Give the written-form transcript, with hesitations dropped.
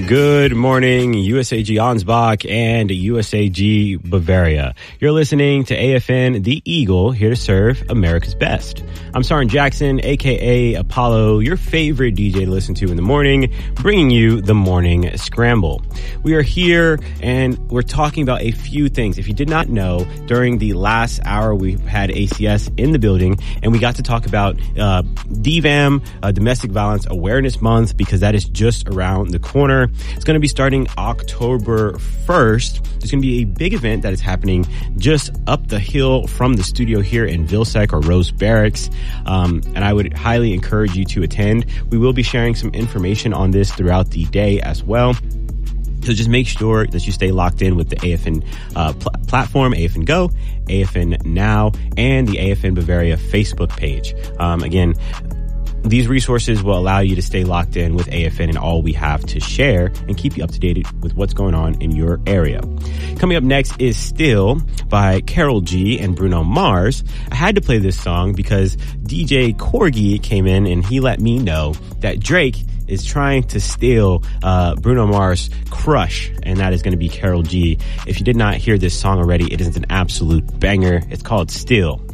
Good morning, USAG Ansbach and USAG Bavaria. You're listening to AFN The Eagle, here to serve America's best. I'm Sergeant Jackson, a.k.a. Apollo, your favorite DJ to listen to in the morning, bringing you the Morning Scramble. We are here and we're talking about a few things. If you did not know, during the last hour, we had ACS in the building and we got to talk about DVAM, Domestic Violence Awareness Month, because that is just around the corner. It's going to be starting October 1st. There's going to be a big event that is happening just up the hill from the studio here in Vilseck or Rose Barracks. And I would highly encourage you to attend. We will be sharing some information on this throughout the day as well. So just make sure that you stay locked in with the AFN platform, AFN Go, AFN Now, and the AFN Bavaria Facebook page. Again, these resources will allow you to stay locked in with AFN and all we have to share and keep you up to date with what's going on in your area. Coming up next is Still by Karol G and Bruno Mars. I had to play this song because DJ Corgi came in and he let me know that Drake is trying to steal Bruno Mars' crush, and that is going to be Karol G. If you did not hear this song already, it is an absolute banger. It's called Still.